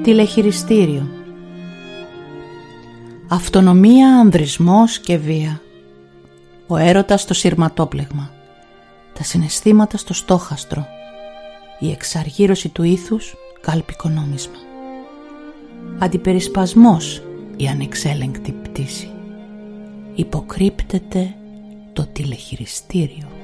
Τηλεχειριστήριο. Αυτονομία, ανδρισμός και βία. Ο έρωτας στο σειρματόπλεγμα. Τα συναισθήματα στο στόχαστρο. Η εξαργύρωση του ήθους κάλπικο νόμισμα. Αντιπερισπασμός, η ανεξέλεγκτη πτήση. Υποκρύπτεται το τηλεχειριστήριο.